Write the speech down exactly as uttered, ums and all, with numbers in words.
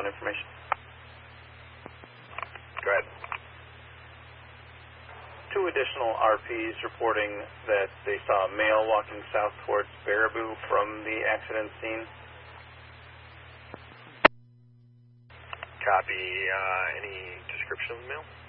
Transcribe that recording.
zone information. Go ahead. Two additional R Ps reporting that they saw a male walking south towards Baraboo from the accident scene. Copy. Uh, any description of the male?